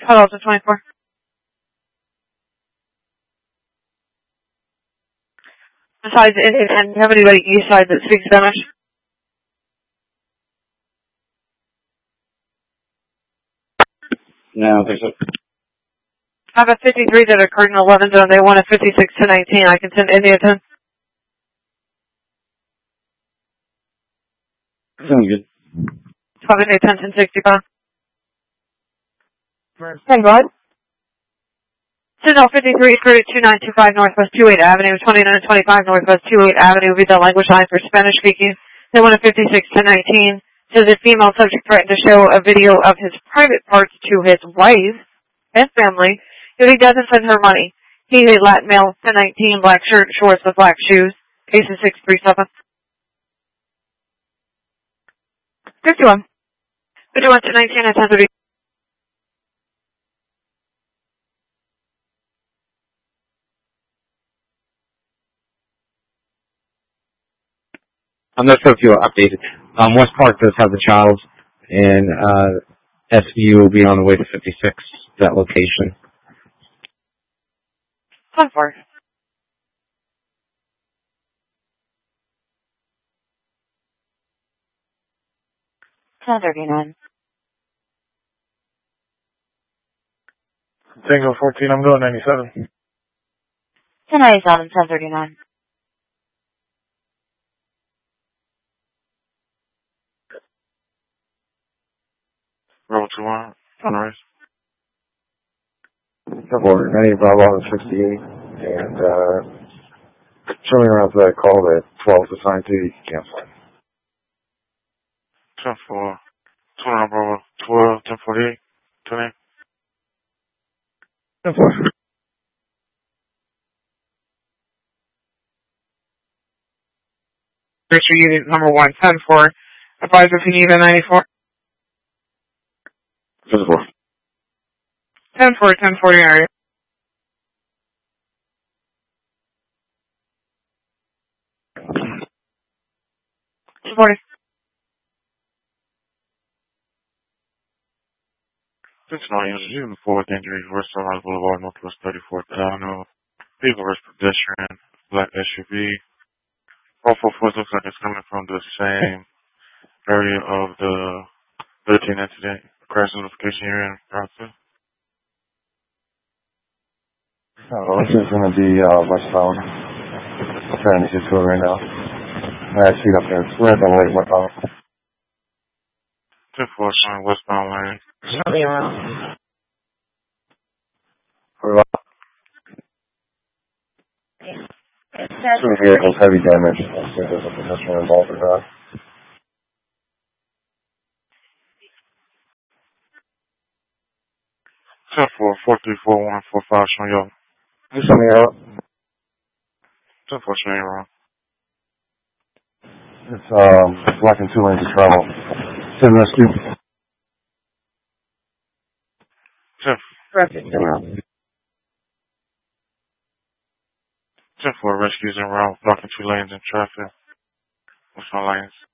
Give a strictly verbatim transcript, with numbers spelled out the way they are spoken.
Hello, to twenty-four. Besides Indian, and do you have anybody east side that speaks Spanish? No, I don't think so. I have a fifty-three that occurred in eleven zone. They want a fifty-six to nineteen. I can send India ten. Sounds good. Five India ten, ten sixty-five. Hey, go ahead. Signal fifty-three, through two nine two five Northwest two eight Avenue, twenty-nine twenty-five Northwest two eight Avenue, be the language line for Spanish speaking. They want a fifty-six to nineteen. Says a female subject threatened to show a video of his private parts to his wife and family if he doesn't send her money. He's a Latin male, ten nineteen, black shirt, shorts with black shoes. Case is six three seven. fifty-one. fifty-one to nineteen at ten thirty. I'm not sure if you were updated. Um, West Park does have the child, and uh, S V U will be on the way to fifty-six, that location. ten four. ten thirty-nine. Tango fourteen, I'm going ninety-seven. ten ninety-seven, ten thirty-nine. Roll two one, sunrise. Support, ninety Bravo on sixty-eight, and uh, show me around for that call that twelve to sign to cancel. ten four, twenty Bravo, twelve, ten forty-eight, twenty. ten four. District Unit number one, ten four. Advise if you need a ninety-four. ten four. ten four, ten forty area. Supporting. Six nine units, unit four, injuries, West Sunrise Boulevard, Northwest thirty-fourth Avenue. Vehicle risk pedestrian, black S U V. All four fours looks like it's coming from the same area of the thirteen incident. Crash notification here in process. Oh, this is going to be uh, westbound. I'm trying to get to it right now. I see it up there. It's right on the lake, westbound. ten four, showing westbound lane. Something around. What about? Two vehicles, heavy damage. I'll see if there's a pedestrian involved or not. ten four, four three four one four five, showing y'all. Can you send me out? ten four, showing you around. It's um, blocking two lanes of travel. Send rescue. ten Traffic. ten four, rescues en route, blocking two lanes in traffic. What's my lanes?